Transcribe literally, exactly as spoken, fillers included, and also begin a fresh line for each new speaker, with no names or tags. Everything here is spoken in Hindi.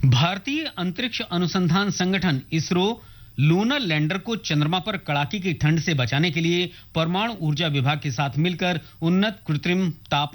भारतीय अंतरिक्ष अनुसंधान संगठन इसरो लूनर लैंडर को चंद्रमा पर कड़ाके की ठंड से बचाने के लिए परमाणु ऊर्जा विभाग के साथ मिलकर उन्नत कृत्रिम ताप